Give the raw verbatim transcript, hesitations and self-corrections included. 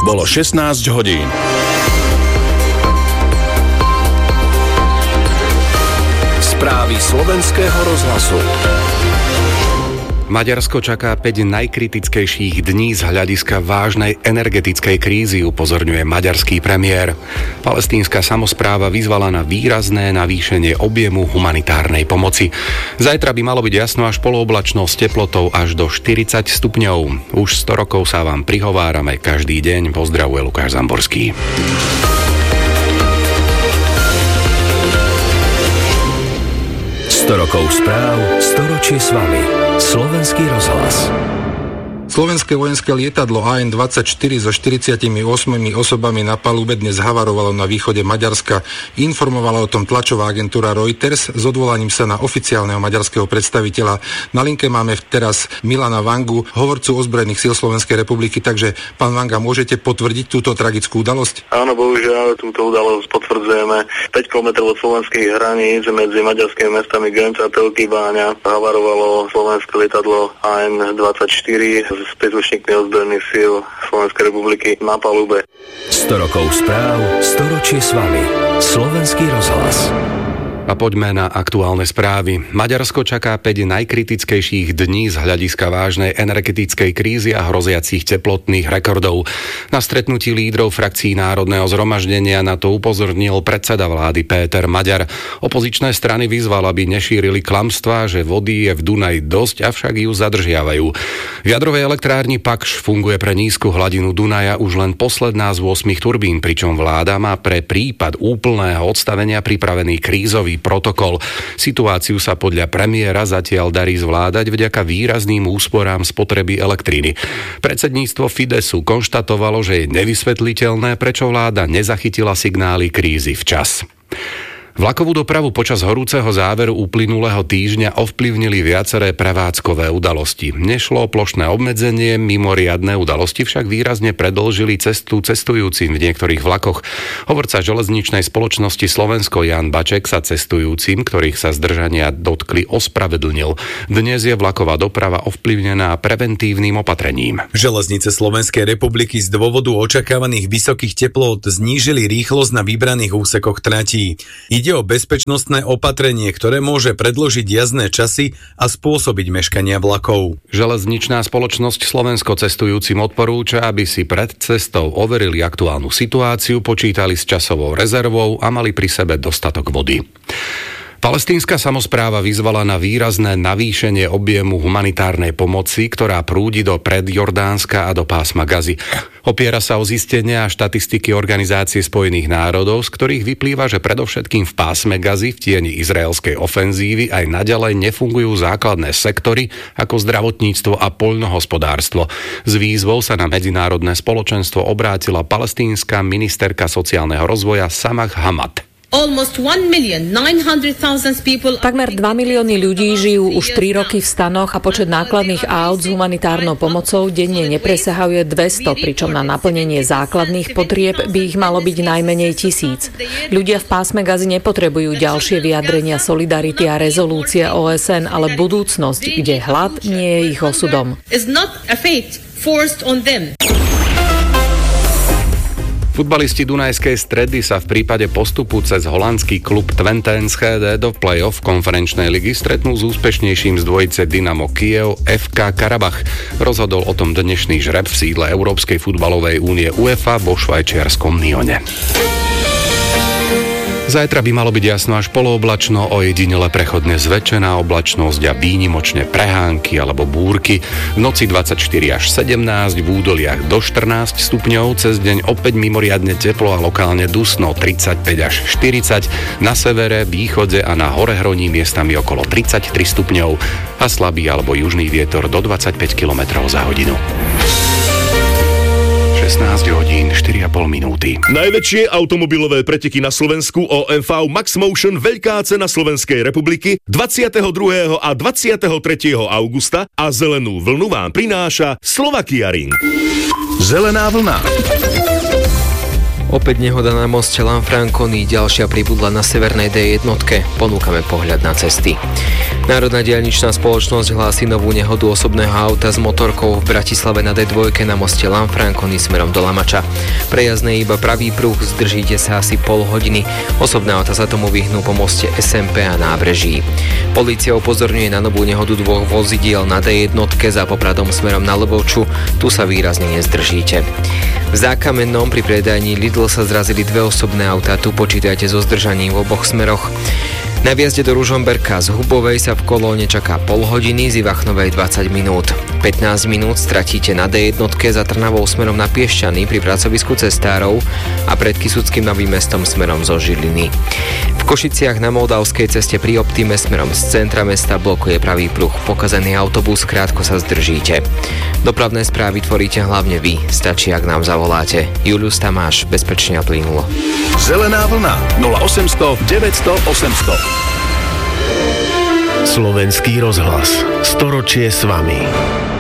Bolo šestnásť hodín. Správy slovenského rozhlasu. Maďarsko čaká päť najkritickejších dní z hľadiska vážnej energetickej krízy, upozorňuje maďarský premiér. Palestínska samospráva vyzvala na výrazné navýšenie objemu humanitárnej pomoci. Zajtra by malo byť jasno až polooblačno s teplotou až do štyridsať stupňov. Už sto rokov sa vám prihovárame každý deň. Pozdravuje Lukáš Zamborský. sto rokov správ, storočie s vami. Slovenský rozhlas. Slovenské vojenské lietadlo á en dvadsaťštyri so štyridsiatimi osobami na palube dnes havarovalo na východe Maďarska. Informovala o tom tlačová agentúra Reuters s odvolaním sa na oficiálneho maďarského predstaviteľa. Na linke máme teraz Milana Vangu, hovorcu ozbrojených síl Slovenskej republiky. Takže, pán Vanga, môžete potvrdiť túto tragickú udalosť? Áno, bohužiaľ, túto udalosť potvrdzujeme. päť kilometrov od slovenských hraníc medzi maďarskými mestami Gönc a Telky Báňa havarovalo slovenské lietadlo á en dvadsaťštyri s príslušníkmi ozbrojených síl Slovenskej republiky na palube. sto rokov správ, storočie s vami. Slovenský rozhlas. A poďme na aktuálne správy. Maďarsko čaká päť najkritickejších dní z hľadiska vážnej energetickej krízy a hroziacich teplotných rekordov. Na stretnutí lídrov frakcií Národného zhromaždenia na to upozornil predseda vlády Péter Maďar. Opozičné strany vyzval, aby nešírili klamstvá, že vody je v Dunaji dosť, avšak ju zadržiavajú. V jadrovej elektrárni Pakš funguje pre nízku hladinu Dunaja už len posledná z ôsmich turbín, pričom vláda má pre prípad úplného odstavenia pripravený krízový protokol. Situáciu sa podľa premiéra zatiaľ darí zvládať vďaka výrazným úsporám spotreby elektriny. Predsedníctvo Fidesu konštatovalo, že je nevysvetliteľné, prečo vláda nezachytila signály krízy včas. Vlakovú dopravu počas horúceho záveru uplynulého týždňa ovplyvnili viaceré prevádzkové udalosti. Nešlo o plošné obmedzenie, mimoriadne udalosti však výrazne predĺžili cestu cestujúcim v niektorých vlakoch. Hovorca železničnej spoločnosti Slovensko Jan Baček sa cestujúcim, ktorých sa zdržania dotkli, ospravedlnil. Dnes je vlaková doprava ovplyvnená preventívnym opatrením. Železnice Slovenskej republiky z dôvodu očakávaných vysokých teplôt znížili rýchlosť na vybraných úsekoch tratí. Ide o bezpečnostné opatrenie, ktoré môže predĺžiť jazdné časy a spôsobiť meškania vlakov. Železničná spoločnosť Slovensko cestujúcim odporúča, aby si pred cestou overili aktuálnu situáciu, počítali s časovou rezervou a mali pri sebe dostatok vody. Palestínska samospráva vyzvala na výrazné navýšenie objemu humanitárnej pomoci, ktorá prúdi do predjordánska a do pásma Gazy. Opiera sa o zistenia a štatistiky Organizácie spojených národov, z ktorých vyplýva, že predovšetkým v pásme Gazy v tieni izraelskej ofenzívy aj naďalej nefungujú základné sektory ako zdravotníctvo a poľnohospodárstvo. S výzvou sa na medzinárodné spoločenstvo obrátila palestínska ministerka sociálneho rozvoja Samah Hamad. Takmer dva milióny ľudí žijú už tri roky v stanoch a počet nákladných áut s humanitárnou pomocou denne nepresahuje dvesto, pričom na naplnenie základných potrieb by ich malo byť najmenej tisíc. Ľudia v pásme Gazy nepotrebujú ďalšie vyjadrenia solidarity a rezolúcie ó es en, ale budúcnosť, kde hlad nie je ich osudom. Futbalisti Dunajskej Stredy sa v prípade postupu cez holandský klub Twente Enschede do play-off konferenčnej ligy stretnú s úspešnejším z dvojice Dynamo Kyjev ef ká Karabach. Rozhodol o tom dnešný žreb v sídle Európskej futbalovej únie UEFA vo švajčiarskom Nyone. Zajtra by malo byť jasno až polooblačno, ojedinele prechodne zväčšená oblačnosť a výnimočne prehánky alebo búrky. V noci dvadsaťštyri až sedemnásť, v údoliach do štrnásť stupňov, cez deň opäť mimoriadne teplo a lokálne dusno tridsaťpäť až štyridsať, na severe, východe a na horehroní miestami okolo tridsaťtri stupňov a slabý alebo južný vietor do dvadsaťpäť kilometrov za hodinu. šestnásť hodín štyri a pol minúty. Najväčšie automobilové preteky na Slovensku ó em vé Max Motion Veľká cena Slovenskej republiky dvadsiateho druhého a dvadsiateho tretieho augusta a zelenú vlnu vám prináša Slovakia Ring. Zelená vlna. Opäť nehoda na moste Lanfranconi, ďalšia pribudla na severnej dé jednotke. Ponúkame pohľad na cesty. Národná diaľničná spoločnosť hlási novú nehodu osobného auta s motorkou v Bratislave na dé dva na moste Lanfranconi smerom do Lamača. Prejazdné iba pravý pruh, zdržíte sa asi pol hodiny. Osobné auta sa tomu vyhnú po moste es em pé a Nábreží. Polícia upozorňuje na novú nehodu dvoch vozidiel na dé jednotke za Popradom smerom na Lebovču. Tu sa výrazne nezdržíte. V Zákamennom pri predajni Lidl sa zrazili dve osobné autá, tu počítajte so zdržaním v oboch smeroch. Na vjazde do Ružomberka z Hubovej sa v kolóne čaká pol hodiny, z Ivachnovej dvadsať minút. pätnásť minút stratíte na dé jednotke za Trnavou smerom na Piešťany pri pracovisku cestárov a pred Kysuckým Novým Mestom smerom zo Žiliny. V Košiciach na Moldavskej ceste pri Optime smerom z centra mesta blokuje pravý pruh. Pokazený autobus, krátko sa zdržíte. Dopravné správy tvoríte hlavne vy, stačí, ak nám zavoláte. Julius Tamáš, bezpečne a plynulo. Zelená vlna nula osemsto deväťsto osemsto. Slovenský rozhlas. Storočie s vami.